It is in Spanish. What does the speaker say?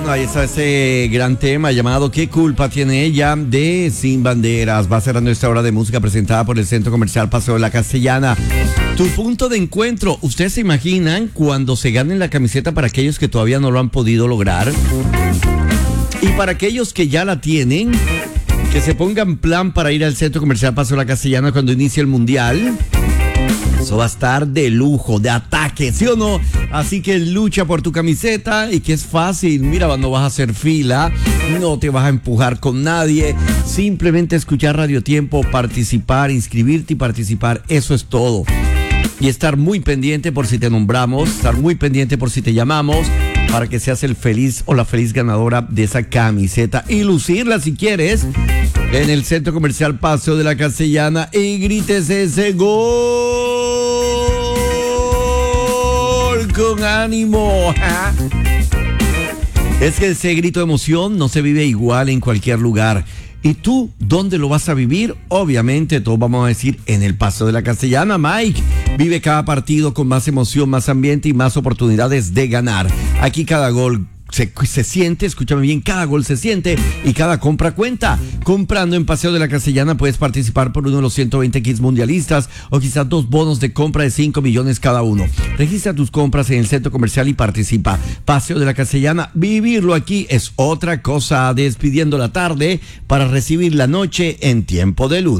Bueno, ahí está ese gran tema llamado ¿Qué culpa tiene ella? De Sin Banderas. Va cerrando esta hora de música presentada por el Centro Comercial Paseo de la Castellana. Tu punto de encuentro. ¿Ustedes se imaginan cuando se ganen la camiseta para aquellos que todavía no lo han podido lograr? Y para aquellos que ya la tienen, que se pongan plan para ir al Centro Comercial Paseo de la Castellana cuando inicie el Mundial. Eso va a estar de lujo, de ataque, ¿sí o no? Así que lucha por tu camiseta y que es fácil. Mira, no vas a hacer fila, no te vas a empujar con nadie. Simplemente escuchar Radio Tiempo, participar, inscribirte y participar. Eso es todo. Y estar muy pendiente por si te nombramos, estar muy pendiente por si te llamamos, para que seas el feliz o la feliz ganadora de esa camiseta. Y lucirla si quieres en el Centro Comercial Paseo de la Castellana y grites ese gol con ánimo. Es que ese grito de emoción no se vive igual en cualquier lugar. ¿Y tú dónde lo vas a vivir? Obviamente todos vamos a decir en el Paseo de la Castellana. Mike, vive cada partido con más emoción, más ambiente y más oportunidades de ganar. Aquí cada gol se siente, escúchame bien, cada gol se siente y cada compra cuenta. Comprando en Paseo de la Castellana puedes participar por uno de los 120 kits mundialistas o quizás 2 bonos de compra de 5 millones cada uno. Registra tus compras en el centro comercial y participa. Paseo de la Castellana, vivirlo aquí es otra cosa. Despidiendo la tarde para recibir la noche en Tiempo de Luna.